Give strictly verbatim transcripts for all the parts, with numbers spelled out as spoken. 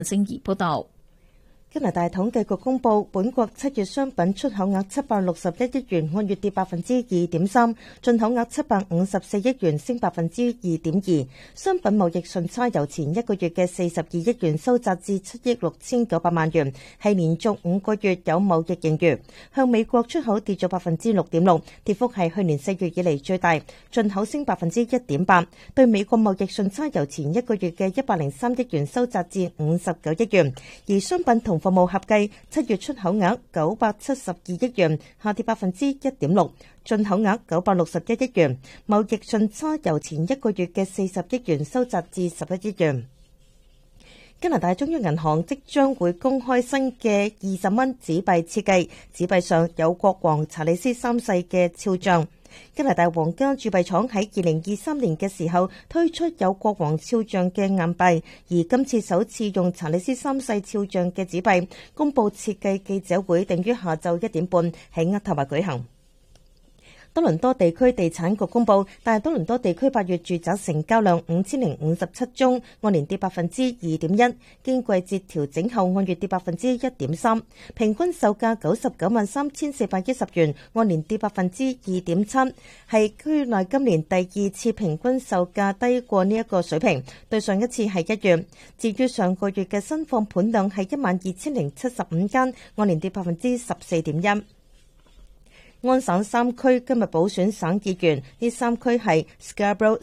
星怡報道。 加拿大統計局公布，本國七月商品出口額七百六十一億元，按月跌百分之二點三；進口額七百五十四億元，升百分之二點二。商品貿易順差由前一個月嘅四十二億元收窄至七億六千九百萬元，係連續五個月有貿易盈餘。向美國出口跌咗百分之六點六，跌幅係去年四月以嚟最大；進口升百分之一點八。對美國貿易順差由前一個月嘅一百零三億元收窄至五十九億元，而商品同服務合計七月出口額九百七十二億元，下跌百分之一點六；進口額九百六十一億元，貿易順差由前一個月嘅四十億元收窄至十一億元。加拿大中央銀行即將會公開新嘅二十蚊紙幣設計，紙幣上有國王查理斯三世嘅肖像。加拿大皇家鑄幣廠喺二零二三年嘅時候推出有國王肖像嘅硬幣，而今次首次用查理斯三世肖像嘅紙幣公佈設計記者會，定於下晝一點半喺渥太華舉行。多倫多地區地產局公佈，但係多倫多地區八月住宅成交量五千零五十七宗，按年跌百分之二點一，經季節調整後按月跌百分之一點三，平均售價九十九萬三千四百一十元，按年跌百分之二點七，係區內今年第二次平均售價低過呢一個水平，對上一次係一月。至於上個月嘅新放盤量係一萬二千零七十五間，按年跌百分之十四點一。安省三區今日補選省議員，呢三區係 Scarborough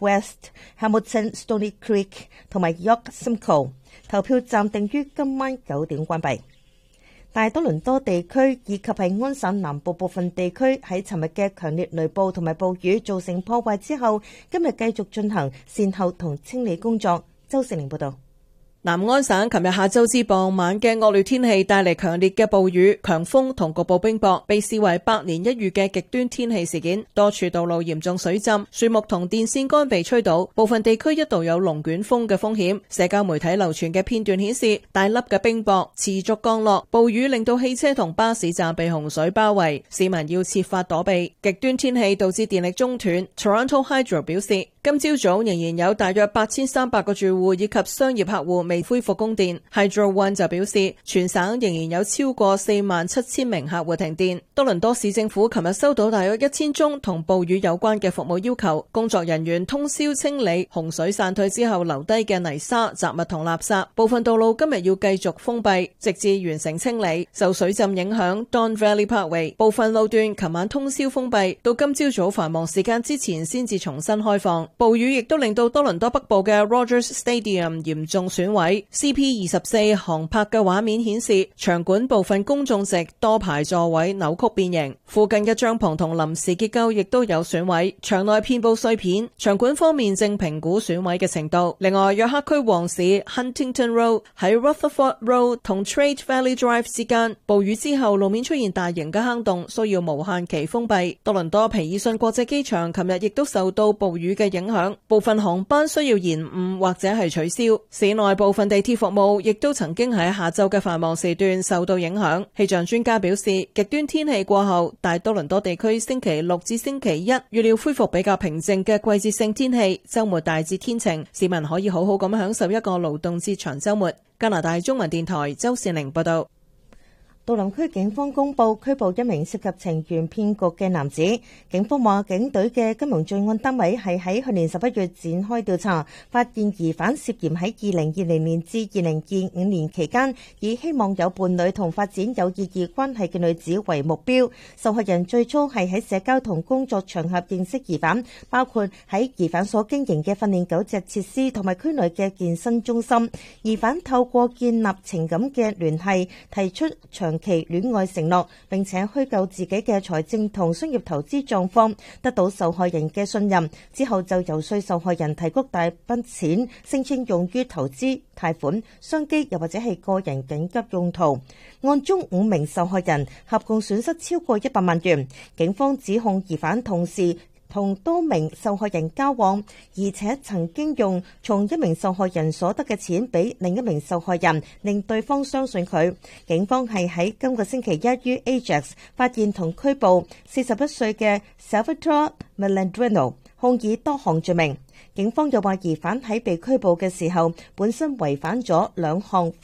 Southwest、Hamilton、Stony Creek 同埋 York Simcoe。投票暫定於今晚九點關閉。大多倫多地區以及係安省南部部分地區喺尋日嘅強烈雷暴同埋暴雨造成破壞之後，今日繼續進行善後同清理工作。周成玲報道。 南安省琴日下晝至傍晚嘅惡劣天氣帶嚟強烈嘅暴雨、強風同局部冰雹，被視為百年一遇嘅極端天氣事件。多處道路嚴重水浸，樹木同電線桿被吹倒，部分地區一度有龍捲風嘅風險。社交媒體流傳嘅片段顯示，大粒嘅冰雹持續降落，暴雨令到汽車同巴士站被洪水包圍，市民要設法躲避。極端天氣導致電力中斷。Toronto Hydro 表示，今朝早仍然有大約八千三百個住戶以及商業客戶未恢復供電。Hydro One 就表示，全省仍然有超過四萬七千名客戶停電。多倫多市政府琴日收到大約一千宗同暴雨有關嘅服務要求，工作人員通宵清理洪水散退之後留低嘅泥沙、雜物同垃圾。部分道路今日要繼續封閉，直至完成清理。受水浸影響 Don Valley Parkway 部分路段琴晚通宵封閉，到今朝早繁忙時間之前先至重新開放。暴雨亦都令到多倫多北部嘅 Rogers Stadium 嚴重損毀。C P 二十四航拍嘅畫面顯示，場館部分公眾席多排座位扭曲變形，附近嘅帳篷同臨時結構亦都有損毀，場內遍佈碎片。場館方面正評估損毀嘅程度。另外，約克區旺市 Huntington Road 喺 Rutherford Road 同 Trade Valley Drive 之間，暴雨之後路面出現大型嘅坑洞，需要無限期封閉。多倫多皮爾遜國際機場琴日亦都受到暴雨嘅影響，部分航班需要延誤或者係取消。市內部分地鐵服務亦都曾經喺下晝嘅繁忙時段受到影響。氣象專家表示，極端天氣過後，大多倫多地區星期六至星期一預料恢復比較平靜嘅季節性天氣，週末大致天晴，市民可以好好咁享受一個勞動節長週末。加拿大中文電台周善玲報道。 杜林區警方公布拘捕一名涉及情緣騙局嘅男子。警方話，警隊嘅金融罪案單位係喺去年十一月展開調查，發現疑犯涉嫌喺二零二零年至二零二五年期間，以希望有伴侶同發展有意義關係嘅女子為目標。受害人最初係喺社交同工作場合認識疑犯，包括喺疑犯所經營嘅訓練狗隻設施同埋區內嘅健身中心。疑犯透過建立情感嘅聯繫，提出長期戀愛承諾，並且虛構自己嘅財政同商業投資狀況，得到受害人嘅信任。之後就遊說受害人提供大筆錢，聲稱用於投資、貸款、商機又或者係個人緊急用途。案中五名受害人合共損失超過一百萬元。警方指控疑犯同時同多名受害人交往，而且曾經用從一名受害人所得嘅錢俾另一名受害人，令對方相信佢。警方係喺今個星期一於 Ajax 發現同拘捕四十一歲嘅 Salvatore Malandrino，控以多項罪名。 警方又話疑犯喺被拘捕嘅時候，本身違反咗兩項